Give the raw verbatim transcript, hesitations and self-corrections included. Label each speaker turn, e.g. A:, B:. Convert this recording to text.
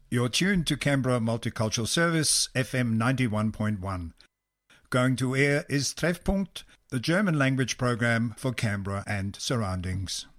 A: You're tuned to Canberra Multicultural Service, F M ninety-one point one. Going to air is Treffpunkt, the German language program for Canberra and surroundings.